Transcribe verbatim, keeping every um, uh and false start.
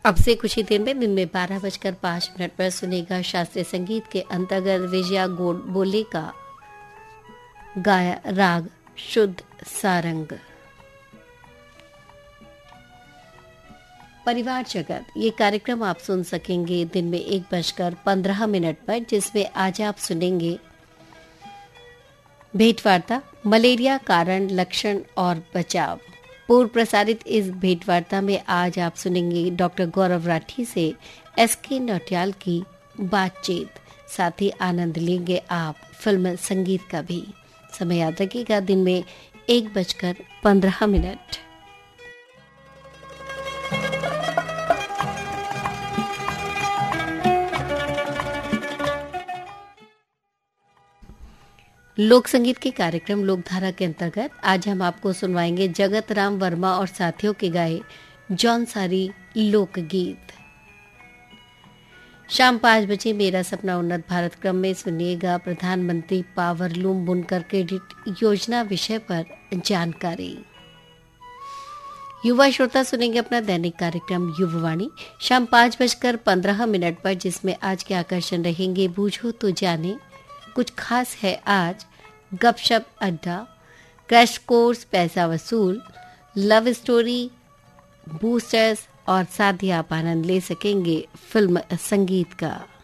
अब से कुछ ही देर में दिन में बारह बजकर पाँच मिनट पर सुनेगा शास्त्रीय संगीत के अंतर्गत विजया गोडबोले का गाया राग शुद्ध सारंग। परिवार जगत ये कार्यक्रम आप सुन सकेंगे दिन में एक बजकर पंद्रह मिनट पर, जिसमें आज आप सुनेंगे भेंटवार्ता मलेरिया कारण लक्षण और बचाव। पूर्व प्रसारित इस भेंटवार्ता में आज आप सुनेंगे डॉक्टर गौरव राठी से एस के नौटियाल की बातचीत। साथ ही आनंद लेंगे आप फिल्म संगीत का भी। समय याद रखिएगा दिन में एक बजकर पंद्रह मिनट। लोक संगीत के कार्यक्रम लोकधारा के अंतर्गत आज हम आपको सुनवाएंगे जगत राम वर्मा और साथियों के गाए जौनसारी लोकगीत। शाम पाँच बजे मेरा सपना उन्नत भारत क्रम में सुनिएगा प्रधानमंत्री पावरलूम बुनकर क्रेडिट योजना विषय पर जानकारी। युवा श्रोता सुनेंगे अपना दैनिक कार्यक्रम युववाणी शाम पाँच बजकर पंद्रह मिनट पर, जिसमें आज के आकर्षण रहेंगे बूझो तो जाने, कुछ खास है आज, गपशप अड्डा, क्रैश कोर्स पैसा वसूल, लव स्टोरी, बूस्टर्स और साथ ही आप आनंद ले सकेंगे फिल्म संगीत का।